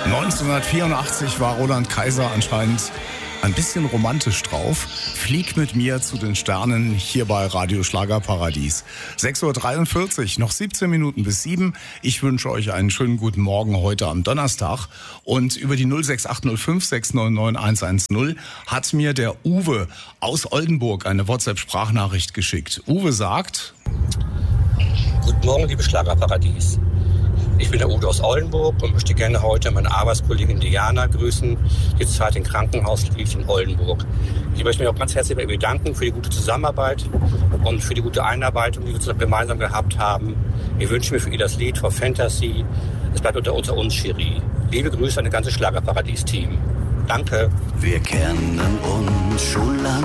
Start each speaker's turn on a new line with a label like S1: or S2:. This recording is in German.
S1: 1984 war Roland Kaiser anscheinend ein bisschen romantisch drauf. Flieg mit mir zu den Sternen hier bei Radio Schlagerparadies. 6.43 Uhr, noch 17 Minuten bis 7. Ich wünsche euch einen schönen guten Morgen heute am Donnerstag. Und über die 06805 699 110 hat mir der Uwe aus Oldenburg eine WhatsApp-Sprachnachricht geschickt. Uwe sagt:
S2: Guten Morgen, liebe Schlagerparadies. Ich bin der Uwe aus Oldenburg und möchte gerne heute meine Arbeitskollegin Diana grüßen, die zurzeit im Krankenhaus liegt in Oldenburg. Ich möchte mich auch ganz herzlich bei ihr bedanken für die gute Zusammenarbeit und für die gute Einarbeitung, die wir zusammen gemeinsam gehabt haben. Ich wünsche mir für ihr das Lied For Fantasy. Es bleibt unter uns, Cherie. Liebe Grüße an das ganze Schlagerparadies-Team. Danke.
S3: Wir kennen uns schon lange.